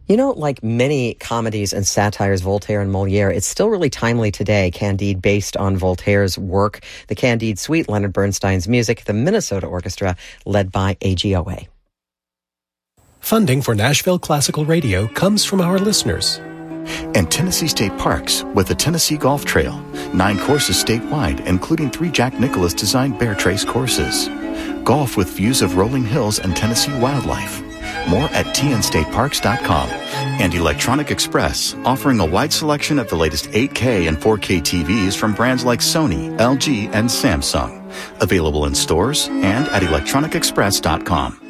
You know, like many comedies and satires, Voltaire and Moliere, it's still really timely today. Candide, based on Voltaire's work, the Candide Suite, Leonard Bernstein's music, the Minnesota Orchestra, led by AGOA. Funding for Nashville Classical Radio comes from our listeners. And Tennessee State Parks with the Tennessee Golf Trail. 9 courses statewide, including 3 Jack Nicklaus designed Bear Trace courses. Golf with views of rolling hills and Tennessee wildlife. More at tnstateparks.com. And Electronic Express, offering a wide selection of the latest 8K and 4K TVs from brands like Sony, LG, and Samsung. Available in stores and at electronicexpress.com.